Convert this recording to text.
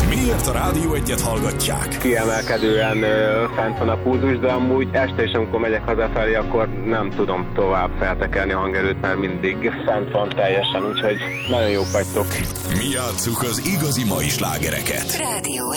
Miért a Rádió Egyet hallgatják? Kiemelkedően fent van a pulzus, de amúgy este is, amikor megyek hazafelé, akkor nem tudom tovább feltekerni a hangerőt, mert mindig fent van teljesen, úgyhogy nagyon jók vagytok. Mi játsszuk az igazi mai slágereket. Rádió